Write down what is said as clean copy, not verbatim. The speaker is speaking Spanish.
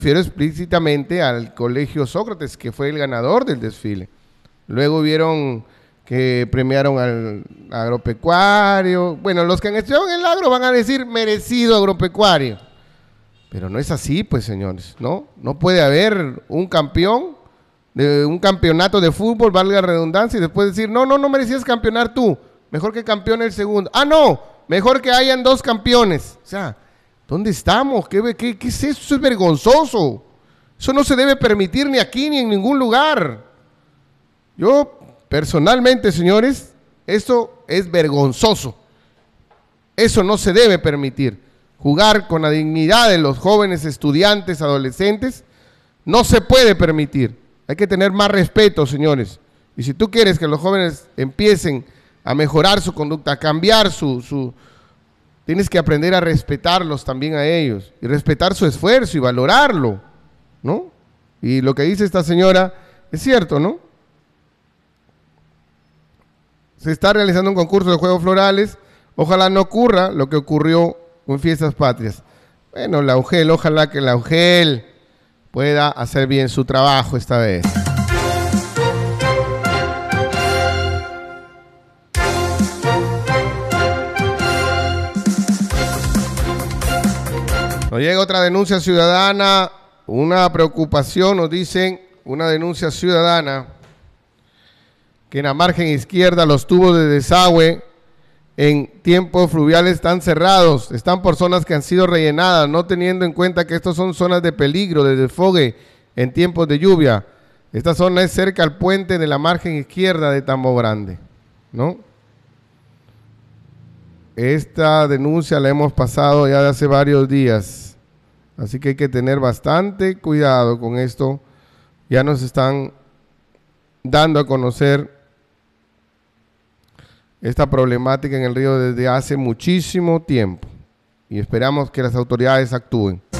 refiero explícitamente al Colegio Sócrates, que fue el ganador del desfile. Luego vieron que premiaron al agropecuario. Bueno, los que han estudiado en el agro van a decir merecido agropecuario. Pero no es así, pues, señores, ¿no? No puede haber un campeón de un campeonato de fútbol, valga la redundancia, y después decir, no merecías campeonar tú, mejor que campeone el segundo. Ah, no, mejor que hayan dos campeones. O sea, ¿dónde estamos? ¿Qué es eso? Eso es vergonzoso. Eso no se debe permitir ni aquí ni en ningún lugar. Yo, personalmente, señores, esto es vergonzoso. Eso no se debe permitir. Jugar con la dignidad de los jóvenes estudiantes, adolescentes, no se puede permitir. Hay que tener más respeto, señores. Y si tú quieres que los jóvenes empiecen a mejorar su conducta, a cambiar tienes que aprender a respetarlos también a ellos, y respetar su esfuerzo y valorarlo, ¿no? Y lo que dice esta señora es cierto, ¿no? Se está realizando un concurso de juegos florales. Ojalá no ocurra lo que ocurrió con Fiestas Patrias. Bueno, la UGEL, ojalá que la UGEL pueda hacer bien su trabajo esta vez. Nos llega otra denuncia ciudadana, una preocupación, nos dicen, una denuncia ciudadana, que en la margen izquierda los tubos de desagüe en tiempos fluviales están cerrados, están por zonas que han sido rellenadas, no teniendo en cuenta que estas son zonas de peligro, de desfogue en tiempos de lluvia. Esta zona es cerca al puente de la margen izquierda de Tambo Grande, ¿no? Esta denuncia la hemos pasado ya de hace varios días, así que hay que tener bastante cuidado con esto. Ya nos están dando a conocer esta problemática en el río desde hace muchísimo tiempo y esperamos que las autoridades actúen.